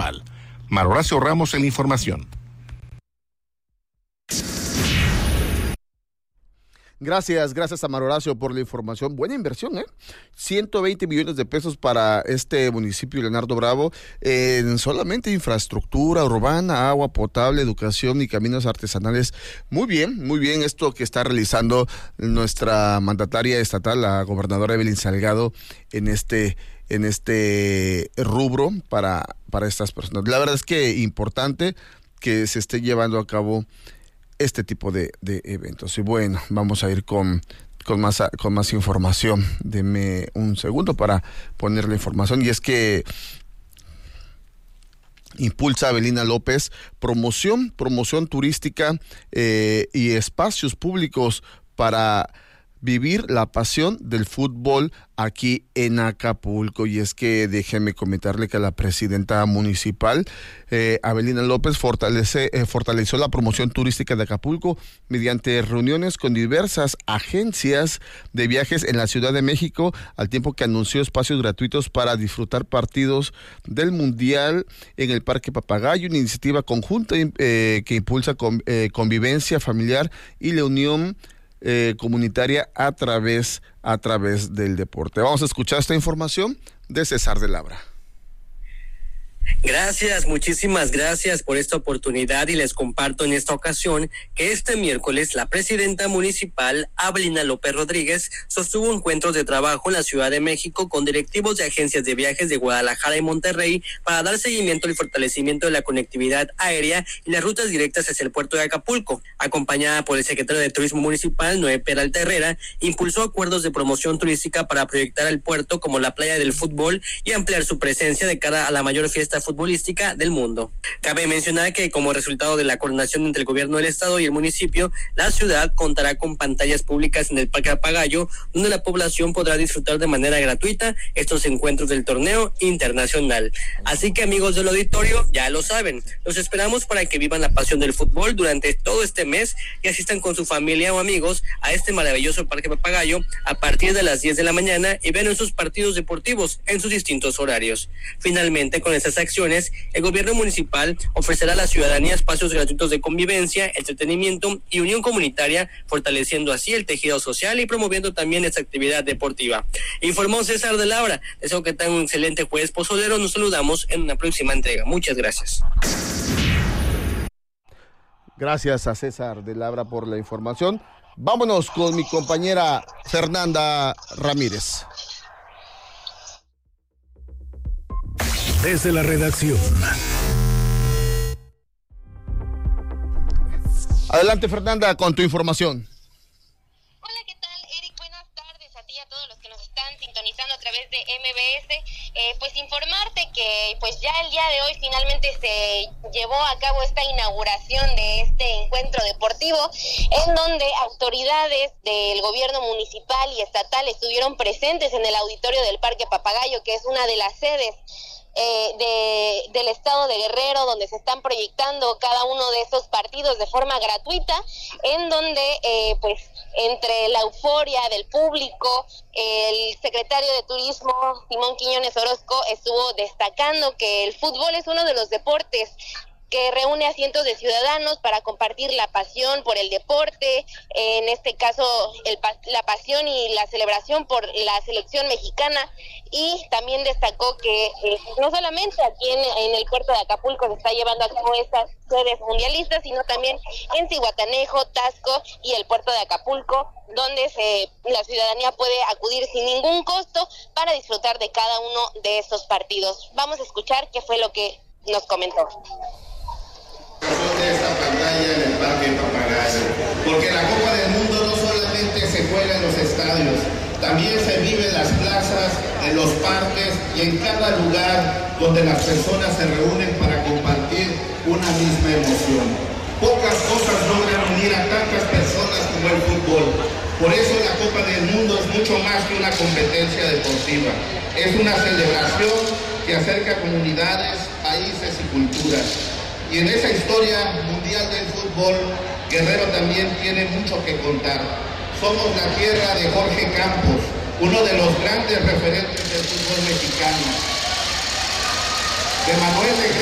Municipal. Mario Horacio Ramos en la información. Gracias a Mario Horacio por la información. Buena inversión, 120 millones de pesos para este municipio Leonardo Bravo en solamente infraestructura urbana, agua potable, educación y caminos artesanales. Muy bien esto que está realizando nuestra mandataria estatal, la gobernadora Evelyn Salgado, en este rubro para estas personas. La verdad es que importante que se esté llevando a cabo este tipo de eventos. Y bueno, vamos a ir con más información. Deme un segundo para poner la información. Y es que impulsa Avelina López promoción turística y espacios públicos para vivir la pasión del fútbol aquí en Acapulco. Y es que déjeme comentarle que la presidenta municipal, Avelina López, fortaleció la promoción turística de Acapulco mediante reuniones con diversas agencias de viajes en la Ciudad de México, al tiempo que anunció espacios gratuitos para disfrutar partidos del Mundial en el Parque Papagayo, una iniciativa conjunta que impulsa convivencia familiar y la unión comunitaria a través del deporte. Vamos a escuchar esta información de César de Labra. Gracias, muchísimas gracias por esta oportunidad y les comparto en esta ocasión que este miércoles la presidenta municipal, Avelina López Rodríguez, sostuvo encuentros de trabajo en la Ciudad de México con directivos de agencias de viajes de Guadalajara y Monterrey para dar seguimiento al fortalecimiento de la conectividad aérea y las rutas directas hacia el puerto de Acapulco. Acompañada por el secretario de Turismo Municipal, Noé Peralta Herrera, impulsó acuerdos de promoción turística para proyectar al puerto como la playa del fútbol y ampliar su presencia de cara a la mayor fiesta futbolística del mundo. Cabe mencionar que como resultado de la coordinación entre el gobierno del estado y el municipio, la ciudad contará con pantallas públicas en el Parque Papagayo, donde la población podrá disfrutar de manera gratuita estos encuentros del torneo internacional. Así que, amigos del auditorio, ya lo saben, los esperamos para que vivan la pasión del fútbol durante todo este mes y asistan con su familia o amigos a este maravilloso Parque Papagayo a partir de las 10 de la mañana y vean sus partidos deportivos en sus distintos horarios. Finalmente, con estas acciones, el gobierno municipal ofrecerá a la ciudadanía espacios gratuitos de convivencia, entretenimiento y unión comunitaria, fortaleciendo así el tejido social y promoviendo también esta actividad deportiva. Informó César de Labra. Deseo que tengan un excelente jueves pozolero. Nos saludamos en una próxima entrega. Muchas gracias. Gracias a César de Labra por la información. Vámonos con mi compañera Fernanda Ramírez. Desde la redacción. Adelante, Fernanda, con tu información. Hola, ¿qué tal, Eric? Buenas tardes a ti y a todos los que nos están sintonizando a través de MBS. Pues informarte que pues ya el día de hoy finalmente se llevó a cabo esta inauguración de este encuentro deportivo, en donde autoridades del gobierno municipal y estatal estuvieron presentes en el auditorio del Parque Papagayo, que es una de las sedes del estado de Guerrero, donde se están proyectando cada uno de esos partidos de forma gratuita, en donde pues entre la euforia del público, el secretario de Turismo, Simón Quiñones Orozco, estuvo destacando que el fútbol es uno de los deportes que reúne a cientos de ciudadanos para compartir la pasión por el deporte, en este caso la pasión y la celebración por la selección mexicana, y también destacó que no solamente aquí en el puerto de Acapulco se está llevando a cabo estas sedes mundialistas, sino también en Zihuatanejo, Taxco y el puerto de Acapulco, donde la ciudadanía puede acudir sin ningún costo para disfrutar de cada uno de estos partidos. Vamos a escuchar qué fue lo que nos comentó. De esta pantalla en el Parque Papagayo, porque la Copa del Mundo no solamente se juega en los estadios, también se vive en las plazas, en los parques y en cada lugar donde las personas se reúnen para compartir una misma emoción. Pocas cosas logran unir a tantas personas como el fútbol. Por eso la Copa del Mundo es mucho más que una competencia deportiva. Es una celebración que acerca comunidades, países y culturas. Y en esa historia mundial del fútbol, Guerrero también tiene mucho que contar. Somos la tierra de Jorge Campos, uno de los grandes referentes del fútbol mexicano. De Manuel de